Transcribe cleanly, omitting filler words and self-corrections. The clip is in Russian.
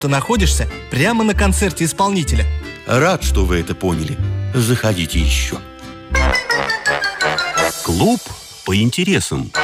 Ты находишься прямо на концерте исполнителя. Рад, что вы это поняли. Заходите еще. Клуб по интересам.